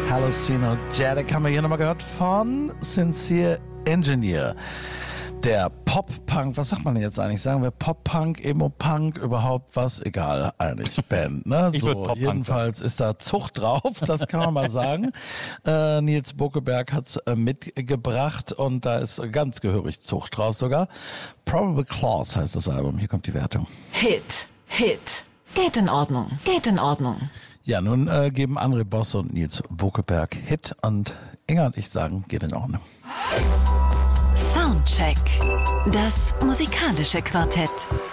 Hallucinogenic haben wir hier nochmal gehört von Sincere Engineer. Der Pop-Punk, was sagt man denn jetzt eigentlich? Sagen wir Pop-Punk, Emo-Punk, überhaupt was? Egal, eigentlich Band, ne? Ich So, jedenfalls ist da Zucht drauf, das kann man mal sagen. Nils Bokeberg hat's mitgebracht und da ist ganz gehörig Zucht drauf sogar. Probable Clause heißt das Album, hier kommt die Wertung. Hit. Geht in Ordnung. Ja, nun geben André Bosse und Nils Bokeberg Hit und Inga und ich sagen, geht in Ordnung. Soundcheck. Das musikalische Quartett.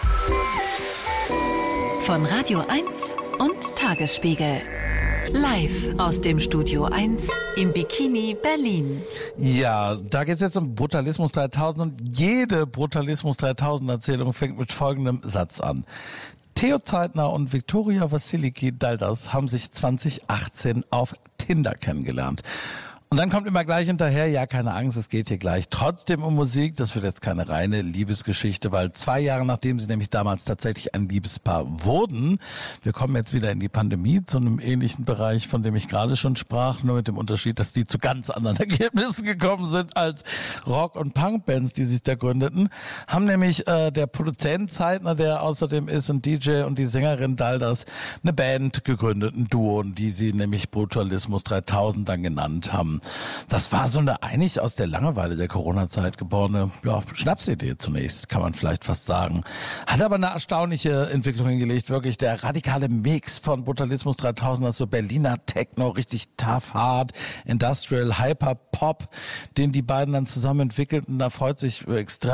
Von Radio 1 und Tagesspiegel. Live aus dem Studio 1 im Bikini Berlin. Ja, da geht's jetzt um Brutalismus 3000 und jede Brutalismus 3000 Erzählung fängt mit folgendem Satz an. Theo Zeitner und Viktoria Vassiliki Daldas haben sich 2018 auf Tinder kennengelernt. Und dann kommt immer gleich hinterher, ja, keine Angst, es geht hier gleich trotzdem um Musik. Das wird jetzt keine reine Liebesgeschichte, weil 2 Jahre nachdem sie nämlich damals tatsächlich ein Liebespaar wurden, wir kommen jetzt wieder in die Pandemie zu einem ähnlichen Bereich, von dem ich gerade schon sprach, nur mit dem Unterschied, dass die zu ganz anderen Ergebnissen gekommen sind als Rock- und Punkbands, die sich da gründeten, haben nämlich der Produzent Zeitner, der außerdem ist, und DJ und die Sängerin Daldas eine Band gegründet, ein Duo, die sie nämlich Brutalismus 3000 dann genannt haben. Das war so eine eigentlich aus der Langeweile der Corona-Zeit geborene Schnapsidee zunächst, kann man vielleicht fast sagen. Hat aber eine erstaunliche Entwicklung hingelegt, wirklich der radikale Mix von Brutalismus 3000, also Berliner Techno, richtig tough, hard, Industrial, Hyper, Pop, den die beiden dann zusammen entwickelten. Da hat sich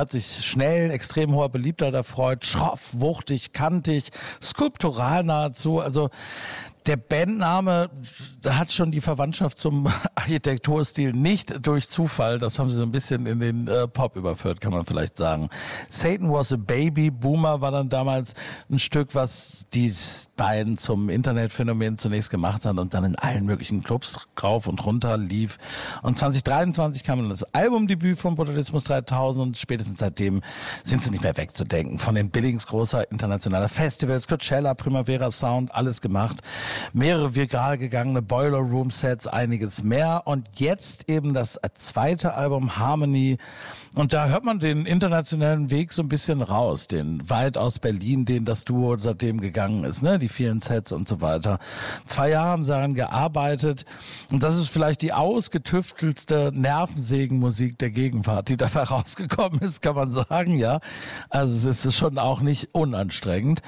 schnell extrem hoher Beliebtheit erfreut, schroff, wuchtig, kantig, skulptural nahezu, also der Bandname hat schon die Verwandtschaft zum Architekturstil nicht durch Zufall. Das haben sie so ein bisschen in den Pop überführt, kann man vielleicht sagen. Satan Was a Baby, Boomer war dann damals ein Stück, was die beiden zum Internetphänomen zunächst gemacht hat und dann in allen möglichen Clubs rauf und runter lief. Und 2023 kam dann das Albumdebüt von Brutalismus 3000 und spätestens seitdem sind sie nicht mehr wegzudenken. Von den Billings großer internationaler Festivals, Coachella, Primavera Sound, alles gemacht. Mehrere viral gegangene Boiler Room Sets, einiges mehr. Und jetzt eben das zweite Album Harmony. Und da hört man den internationalen Weg so ein bisschen raus. Den weit aus Berlin, den das Duo seitdem gegangen ist, ne? Die vielen Sets und so weiter. 2 Jahre haben sie daran gearbeitet. Und das ist vielleicht die ausgetüftelste Nervensägenmusik der Gegenwart, die dabei rausgekommen ist, kann man sagen, ja. Also es ist schon auch nicht unanstrengend.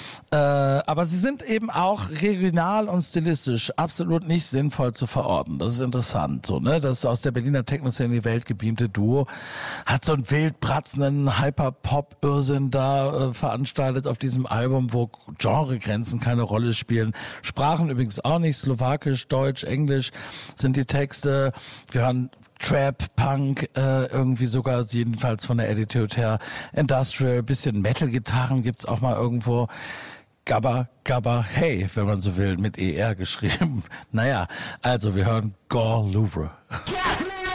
Aber sie sind eben auch regional und stilistisch absolut nicht sinnvoll zu verorten. Das ist interessant, so, ne? Das aus der Berliner Techno-Szene in die Welt gebeamte Duo hat so einen wild bratzenden Hyper-Pop-Irrsinn da veranstaltet auf diesem Album, wo Genregrenzen keine Rolle spielen. Sprachen übrigens auch nicht, Slowakisch, Deutsch, Englisch sind die Texte. Wir hören Trap, Punk, irgendwie sogar jedenfalls von der Attitude her, Industrial, bisschen Metal-Gitarren gibt's auch mal irgendwo. Gabba, Gabba, hey, wenn man so will, mit ER geschrieben. Naja, also wir hören Gore Louvre.